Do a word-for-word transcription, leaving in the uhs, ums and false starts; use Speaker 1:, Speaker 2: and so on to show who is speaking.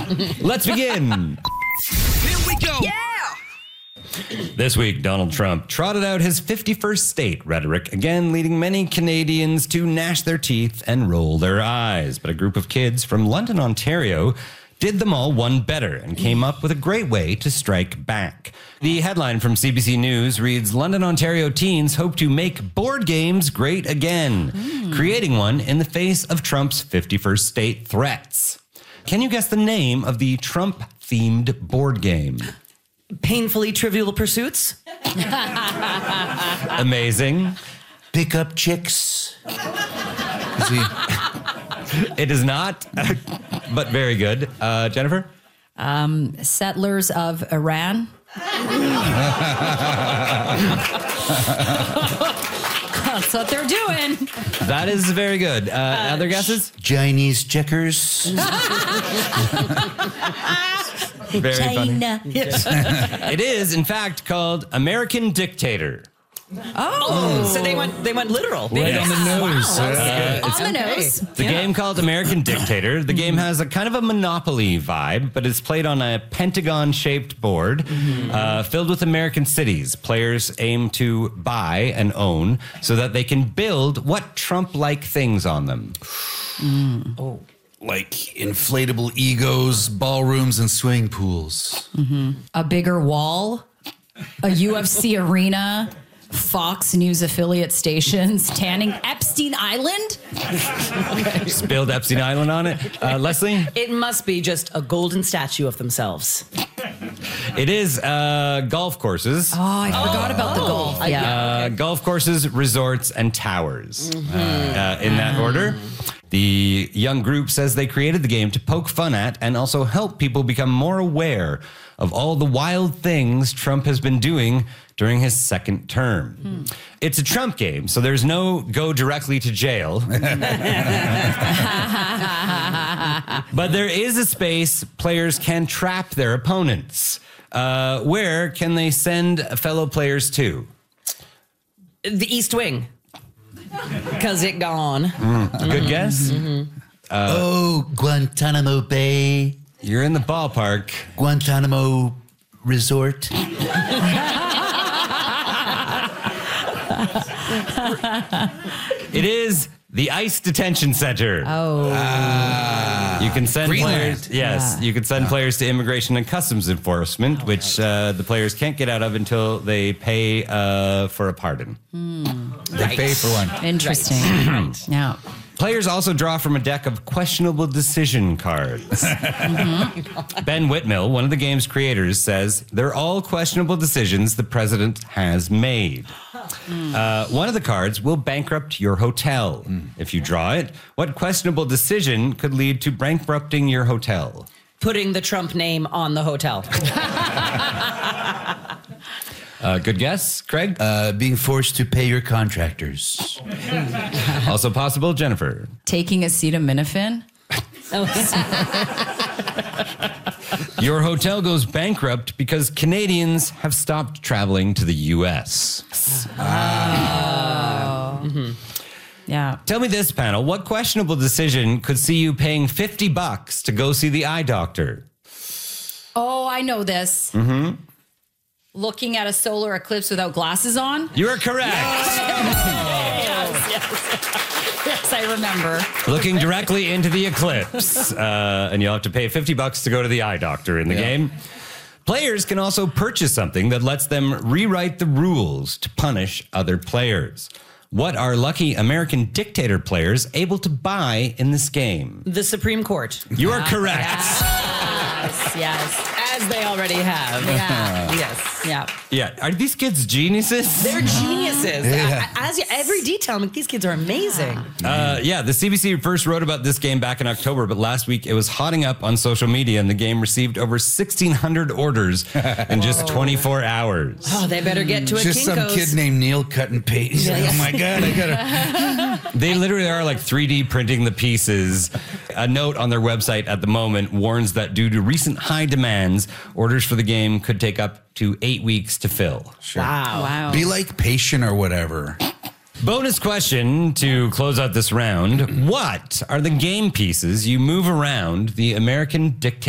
Speaker 1: Let's begin.
Speaker 2: Here we go.
Speaker 3: Yeah.
Speaker 1: This week, Donald Trump trotted out his fifty-first state rhetoric, again leading many Canadians to gnash their teeth and roll their eyes. But a group of kids from London, Ontario, did them all one better and came up with a great way to strike back. The headline from C B C News reads, London, Ontario teens hope to make board games great again, mm. creating one in the face of Trump's fifty-first state threats. Can you guess the name of the Trump-themed board game?
Speaker 3: Painfully Trivial Pursuits.
Speaker 1: Amazing.
Speaker 4: Pick up chicks. Is he...
Speaker 1: It is not, but very good. Uh, Jennifer?
Speaker 5: Um, Settlers of Iran. That's what they're doing.
Speaker 1: That is very good. Uh, uh, other guesses?
Speaker 4: Chinese checkers.
Speaker 1: Very
Speaker 5: China.
Speaker 1: funny. It is, in fact, called American Dictator.
Speaker 3: Oh, so they went they went literal.
Speaker 4: Right on the nose.
Speaker 5: Wow.
Speaker 4: Uh,
Speaker 5: On the nose.
Speaker 1: The
Speaker 3: Yeah.
Speaker 1: game called American Dictator. The game has a kind of a Monopoly vibe, but it's played on a pentagon-shaped board uh, filled with American cities. Players aim to buy and own so that they can build what Trump-like things on them.
Speaker 5: Mm.
Speaker 3: Oh.
Speaker 4: Like inflatable egos, ballrooms, and swimming pools.
Speaker 5: Mm-hmm. A bigger wall, a U F C arena, Fox News affiliate stations, tanning Epstein Island.
Speaker 1: Just build Epstein Island on it. Uh, Leslie?
Speaker 3: It must be just a golden statue of themselves.
Speaker 1: It is uh, golf courses.
Speaker 5: Oh, I forgot about the golf. Yeah.
Speaker 1: Uh, golf courses, resorts, and towers. Uh, uh, in that order. The young group says they created the game to poke fun at and also help people become more aware of all the wild things Trump has been doing during his second term. Hmm. It's a Trump game, so there's no go directly to jail. But there is a space players can trap their opponents. Uh, where can they send fellow players to?
Speaker 3: The East Wing. Because it gone.
Speaker 1: Mm. Good guess?
Speaker 3: Mm-hmm.
Speaker 4: Uh, oh, Guantanamo Bay.
Speaker 1: You're in the ballpark.
Speaker 4: Guantanamo Resort.
Speaker 1: It is the ICE Detention Center.
Speaker 5: Oh.
Speaker 1: Uh, you can send
Speaker 4: Greenland.
Speaker 1: players. Yes, yeah. you can send yeah. players to Immigration and Customs Enforcement, which uh, the players can't get out of until they pay uh, for a pardon.
Speaker 5: Mm.
Speaker 4: They right. pay for one.
Speaker 5: Interesting. Right. Yeah.
Speaker 1: Players also draw from a deck of questionable decision cards. Mm-hmm. Ben Whitmill, one of the game's creators, says they're all questionable decisions the president has made. Mm. Uh, one of the cards will bankrupt your hotel. Mm. If you draw it, what questionable decision could lead to bankrupting your hotel?
Speaker 3: Putting the Trump name on the hotel.
Speaker 1: Uh, good guess, Craig?
Speaker 4: Uh, being forced to pay your contractors.
Speaker 1: Also possible, Jennifer.
Speaker 5: Taking acetaminophen.
Speaker 1: Your hotel goes bankrupt because Canadians have stopped traveling to the U S.
Speaker 5: Oh. Mm-hmm. Yeah.
Speaker 1: Tell me this, panel. What questionable decision could see you paying fifty bucks to go see the eye doctor?
Speaker 5: Oh, I know this.
Speaker 1: Mm-hmm.
Speaker 5: Looking at a solar eclipse without glasses on?
Speaker 1: You are correct.
Speaker 5: Yes, yes. Yes, I remember.
Speaker 1: Looking directly into the eclipse. Uh, and you'll have to pay fifty bucks to go to the eye doctor in the yeah. game. Players can also purchase something that lets them rewrite the rules to punish other players. What are lucky American Dictator players able to buy in this game?
Speaker 3: The Supreme Court.
Speaker 1: You are correct.
Speaker 5: Yes, yes.
Speaker 3: As they already have.
Speaker 5: Yeah.
Speaker 3: Yes.
Speaker 5: Yeah.
Speaker 1: Yeah. Are these kids geniuses?
Speaker 3: They're geniuses.
Speaker 4: Yeah.
Speaker 3: As you, every detail, I mean, these kids are amazing.
Speaker 1: Uh, yeah, the C B C first wrote about this game back in October, but last week it was hotting up on social media, and the game received over sixteen hundred orders in just twenty-four hours.
Speaker 3: Oh, they better get to it.
Speaker 4: Just
Speaker 3: Kinko's.
Speaker 4: some kid named Neil cut and paste. He's like, oh my God, I gotta.
Speaker 1: They literally are like three D printing the pieces. A note on their website at the moment warns that due to recent high demands, orders for the game could take up to eight weeks to fill.
Speaker 4: Sure.
Speaker 3: Wow.
Speaker 5: Wow.
Speaker 4: Be like patient or whatever.
Speaker 1: Bonus question to close out this round. What are the game pieces you move around the American Dictator